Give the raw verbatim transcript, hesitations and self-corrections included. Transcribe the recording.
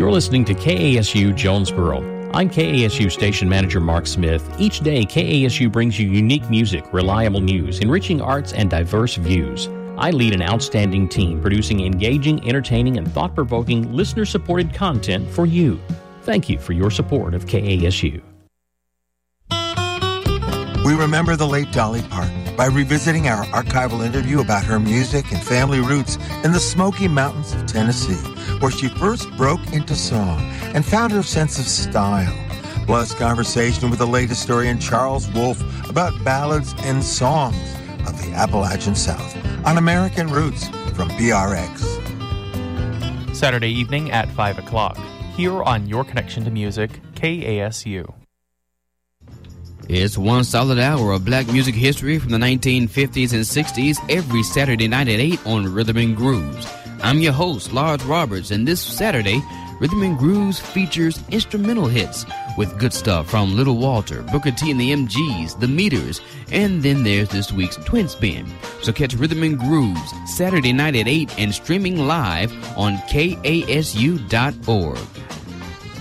You're listening to K A S U Jonesboro. I'm K A S U Station Manager Mark Smith. Each day, K A S U brings you unique music, reliable news, enriching arts, and diverse views. I lead an outstanding team producing engaging, entertaining, and thought-provoking, listener-supported content for you. Thank you for your support of K A S U. We remember the late Dolly Parton by revisiting our archival interview about her music and family roots in the Smoky Mountains of Tennessee, where she first broke into song and found her sense of style. Plus, conversation with the late historian Charles Wolfe about ballads and songs of the Appalachian South on American Roots from B R X. Saturday evening at five o'clock, here on Your Connection to Music, K A S U. It's one solid hour of black music history from the nineteen fifties and sixties every Saturday night at eight on Rhythm and Grooves. I'm your host, Lars Roberts, and this Saturday, Rhythm and Grooves features instrumental hits with good stuff from Little Walter, Booker T and the M Gs, The Meters, and then there's this week's Twin Spin. So catch Rhythm and Grooves Saturday night at eight and streaming live on K A S U dot org.